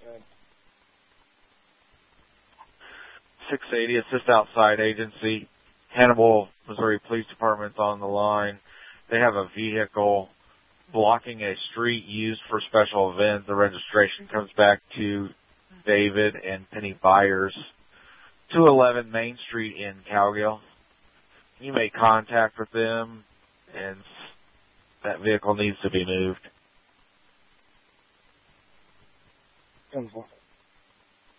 Good. 680 Assist Outside Agency. Hannibal, Missouri Police Department's on the line. They have a vehicle blocking a street used for special events. The registration comes back to David and Penny Byers, 211 Main Street in Cowgill. You make contact with them, and that vehicle needs to be moved. 10-4.